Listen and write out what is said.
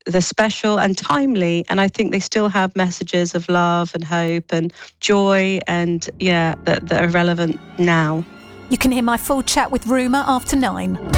they're special and timely, and I think they still have messages of love and hope and joy, and that are relevant now. You can hear my full chat with Rumer after 9.